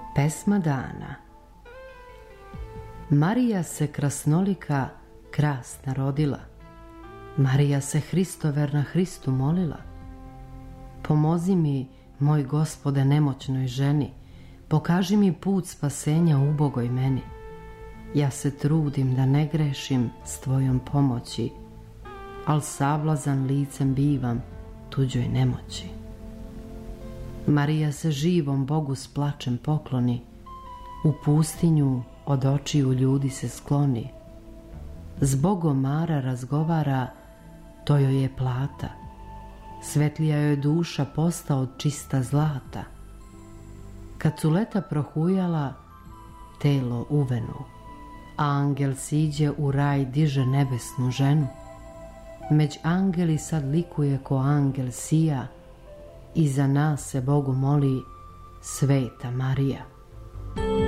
Pesma dana. Marija se krasnolika, krasna rodila. Marija se Hristoverna Hristu molila. Pomozi mi, moj Gospode, nemoćnoj ženi, pokaži mi put spasenja ubogoj meni. Ja se trudim da ne grešim s tvojom pomoći, al sablazan licem bivam tuđoj nemoći. Marija se živom Bogu s plačem pokloni, u pustinju od očiju ljudi se skloni. S Bogom Mara razgovara, to joj je plata, svetlija joj duša posta od čista zlata. Kad su leta prohujala, telo uvenu, a angel siđe u raj diže nebesnu ženu. Među angeli sad likuje ko angel sija, i za nas se Bogu moli Sveta Marija.